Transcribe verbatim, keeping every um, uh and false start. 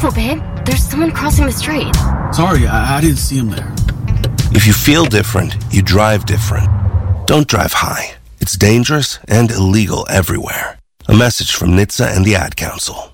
Careful, babe. There's someone crossing the street. Sorry, I, I didn't see him there. If you feel different, you drive different. Don't drive high. It's dangerous and illegal everywhere. A message from N H T S A and the Ad Council.